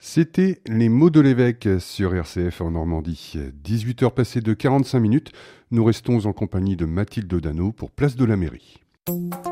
C'était les mots de l'évêque sur RCF en Normandie. 18h passées de 45 minutes, nous restons en compagnie de Mathilde Dano pour Place de la Mairie.